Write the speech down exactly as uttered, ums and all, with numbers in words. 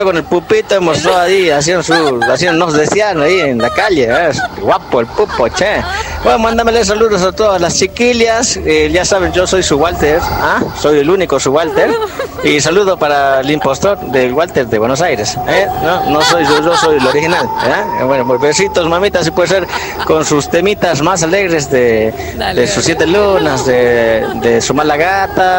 con el pupito, mostró ahí, hacían su, hacían, nos decían ahí en la calle, ¿eh? Guapo el pupo, che. Bueno, mándamele saludos a todas las chiquillas, eh, ya saben, yo soy su Walter, ¿ah? Soy el único su Walter, y saludo para el impostor del Walter de Buenos Aires, ¿eh? No, no soy yo, yo soy el original, ¿eh? Bueno, pues besitos, mamita, si puede ser con sus temitas más alegres de, de sus siete lunas, de, de su mala gata.